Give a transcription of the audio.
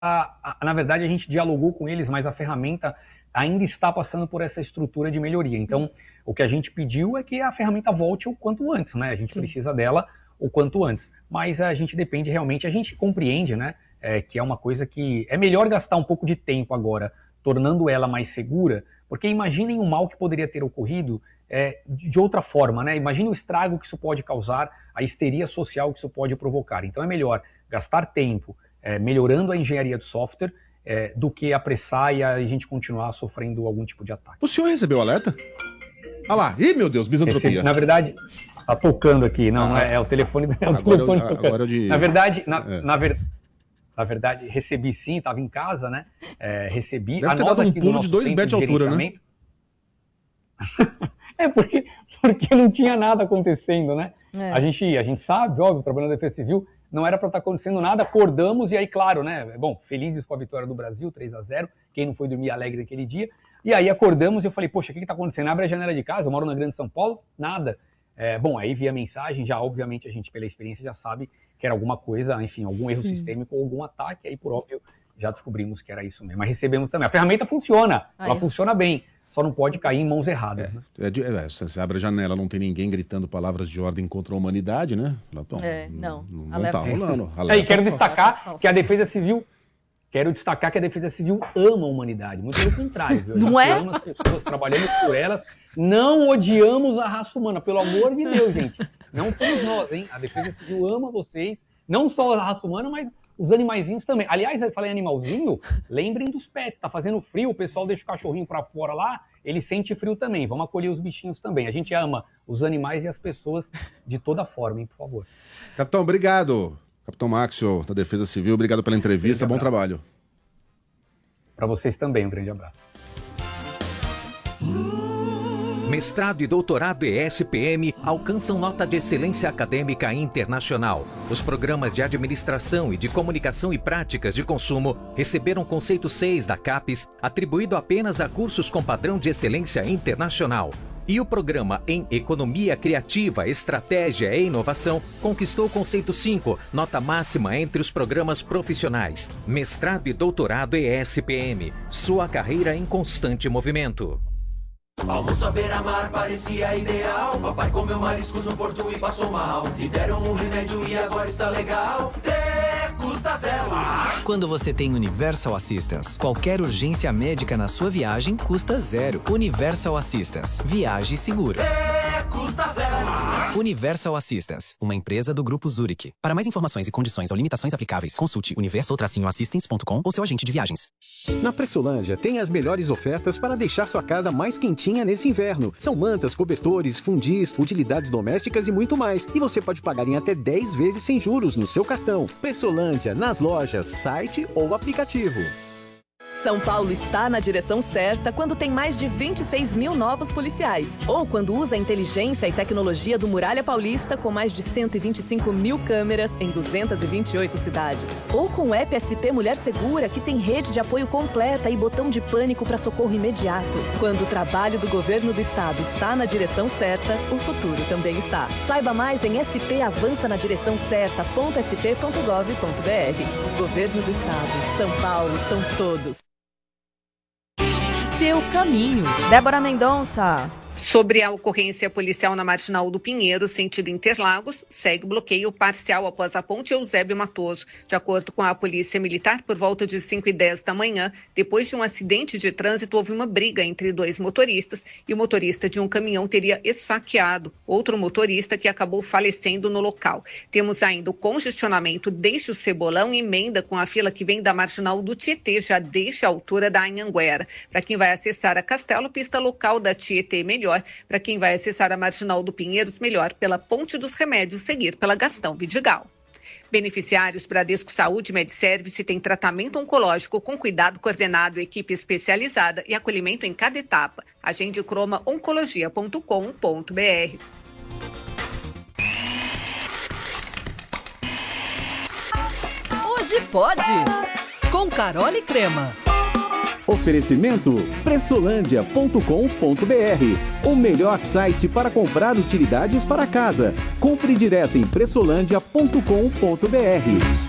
na verdade, a gente dialogou com eles, mas a ferramenta ainda está passando por essa estrutura de melhoria. Então, o que a gente pediu é que a ferramenta volte o quanto antes, né? A gente precisa dela o quanto antes. Mas a gente depende realmente, a gente compreende, né? Que é uma coisa que é melhor gastar um pouco de tempo agora, tornando ela mais segura, porque imaginem o mal que poderia ter ocorrido de outra forma, né? Imagine o estrago que isso pode causar, a histeria social que isso pode provocar. Então é melhor gastar tempo melhorando a engenharia do software do que apressar e a gente continuar sofrendo algum tipo de ataque. O senhor recebeu o alerta? Ah lá, ih meu Deus, misantropia. Na verdade, tá tocando aqui, não é o telefone. Agora eu de... Na verdade, recebi sim, estava em casa, né? Recebi. Deve ter dado um pulo de 2 metros de altura, né? Porque não tinha nada acontecendo, né? A gente sabe, óbvio, trabalhando na Defesa Civil, não era para estar acontecendo nada, acordamos e aí, claro, né? Bom, felizes com a vitória do Brasil, 3-0, quem não foi dormir alegre naquele dia. E aí acordamos e eu falei, poxa, o que está acontecendo? Abre a janela de casa, eu moro na Grande São Paulo, nada. Bom, aí vi a mensagem, já obviamente a gente, pela experiência, já sabe que era alguma coisa, enfim, algum erro sistêmico ou algum ataque, aí por óbvio já descobrimos que era isso mesmo. Mas recebemos também. A ferramenta funciona, ela funciona bem, só não pode cair em mãos erradas. Né? Você abre a janela, não tem ninguém gritando palavras de ordem contra a humanidade, né? Não tá rolando. E quero destacar que a Defesa Civil... ama a humanidade, muito pelo contrário. Viu? Não é? Ama as pessoas, trabalhamos por elas, não odiamos a raça humana, pelo amor de Deus, gente. Não somos nós, hein? A Defesa Civil ama vocês, não só a raça humana, mas os animaizinhos também. Aliás, eu falei animalzinho, lembrem dos pets, tá fazendo frio, o pessoal deixa o cachorrinho pra fora lá, ele sente frio também, vamos acolher os bichinhos também. A gente ama os animais e as pessoas de toda forma, hein, por favor. Capitão, obrigado. Capitão Maxwell, da Defesa Civil, obrigado pela entrevista, bom trabalho. Para vocês também, um grande abraço. Mestrado e doutorado ESPM alcançam nota de excelência acadêmica internacional. Os programas de administração e de comunicação e práticas de consumo receberam conceito 6 da CAPES, atribuído apenas a cursos com padrão de excelência internacional. E o programa em Economia Criativa, Estratégia e Inovação conquistou o conceito 5, nota máxima entre os programas profissionais. Mestrado e doutorado ESPM, sua carreira em constante movimento. Almoço à beira-mar parecia ideal. Papai comeu mariscos no porto e passou mal. Lhe deram um remédio e agora está legal. Custa zero. Quando você tem Universal Assistance, qualquer urgência médica na sua viagem custa zero. Universal Assistance. Viaje seguro. Custa zero. Universal Assistance, uma empresa do Grupo Zurich. Para mais informações e condições ou limitações aplicáveis, consulte universal-assistance.com ou seu agente de viagens. Na Pressolândia tem as melhores ofertas para deixar sua casa mais quentinha nesse inverno. São mantas, cobertores, fundis, utilidades domésticas e muito mais. E você pode pagar em até 10 vezes sem juros no seu cartão. Pressolândia, nas lojas, site ou aplicativo. São Paulo está na direção certa quando tem mais de 26 mil novos policiais. Ou quando usa a inteligência e tecnologia do Muralha Paulista com mais de 125 mil câmeras em 228 cidades. Ou com o app SP Mulher Segura, que tem rede de apoio completa e botão de pânico para socorro imediato. Quando o trabalho do governo do estado está na direção certa, o futuro também está. Saiba mais em spavancanadiretonccerta.sp.gov.br. Governo do Estado. São Paulo, são todos. Seu caminho. Débora Mendonça. Sobre a ocorrência policial na Marginal do Pinheiro, sentido Interlagos, segue bloqueio parcial após a ponte Eusébio Matoso. De acordo com a Polícia Militar, por volta de 5h10 da manhã, depois de um acidente de trânsito, houve uma briga entre dois motoristas e o motorista de um caminhão teria esfaqueado outro motorista que acabou falecendo no local. Temos ainda o congestionamento desde o Cebolão e emenda com a fila que vem da Marginal do Tietê, já desde a altura da Anhanguera. Para quem vai acessar a Castelo, pista local da Tietê melhor. Para quem vai acessar a Marginal do Pinheiros, melhor pela Ponte dos Remédios, seguir pela Gastão Vidigal. Beneficiários Bradesco Saúde Medservice têm tratamento oncológico com cuidado coordenado, equipe especializada e acolhimento em cada etapa. Agende cromaoncologia.com.br. Hoje pode! Com Carol e Crema. Oferecimento pressolândia.com.br, o melhor site para comprar utilidades para casa. Compre direto em pressolândia.com.br.